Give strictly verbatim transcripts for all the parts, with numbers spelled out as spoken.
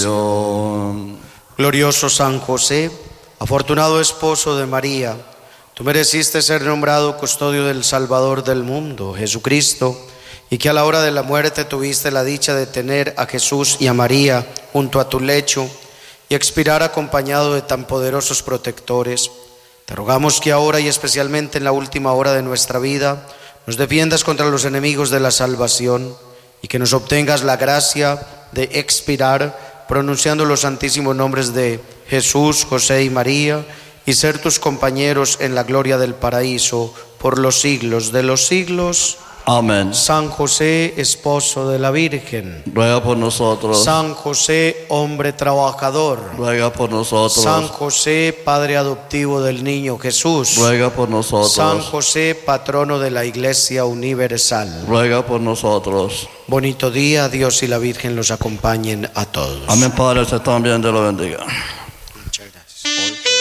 Glorioso San José, afortunado esposo de María, tú mereciste ser nombrado custodio del Salvador del mundo, Jesucristo, y que a la hora de la muerte tuviste la dicha de tener a Jesús y a María junto a tu lecho y expirar acompañado de tan poderosos protectores. Te rogamos que ahora y especialmente en la última hora de nuestra vida nos defiendas contra los enemigos de la salvación y que nos obtengas la gracia de expirar pronunciando los santísimos nombres de Jesús, José y María, y ser tus compañeros en la gloria del paraíso por los siglos de los siglos. Amén. San José, esposo de la Virgen, ruega por nosotros. San José, hombre trabajador, ruega por nosotros. San José, padre adoptivo del niño Jesús, ruega por nosotros. San José, patrono de la Iglesia Universal, ruega por nosotros. Bonito día, Dios y la Virgen los acompañen a todos. Amén, Padre, usted también te lo bendiga. Muchas gracias.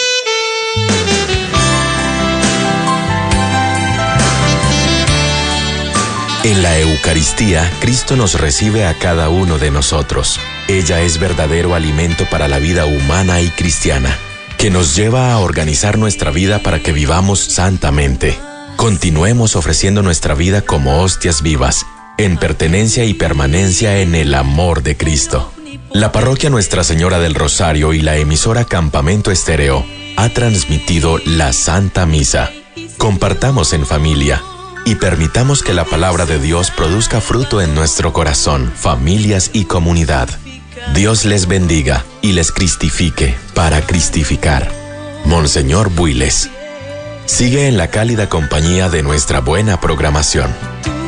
En la Eucaristía, Cristo nos recibe a cada uno de nosotros. Ella es verdadero alimento para la vida humana y cristiana, que nos lleva a organizar nuestra vida para que vivamos santamente. Continuemos ofreciendo nuestra vida como hostias vivas, en pertenencia y permanencia en el amor de Cristo. La parroquia Nuestra Señora del Rosario y la emisora Campamento Estéreo ha transmitido la Santa Misa. Compartamos en familia y permitamos que la palabra de Dios produzca fruto en nuestro corazón, familias y comunidad. Dios les bendiga y les cristifique para cristificar. Monseñor Builes. Sigue en la cálida compañía de nuestra buena programación.